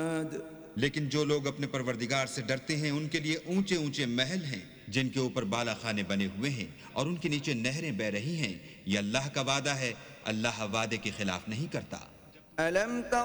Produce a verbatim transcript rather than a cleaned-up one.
लेकिन जो लोग अपने परवरदिगार से डरते हैं उनके लिए ऊंचे ऊंचे महल हैं जिनके ऊपर बाला खाने बने हुए हैं और उनके नीचे नहरें बह रही हैं। यह अल्लाह का वादा है, अल्लाह वादे के खिलाफ नहीं करता।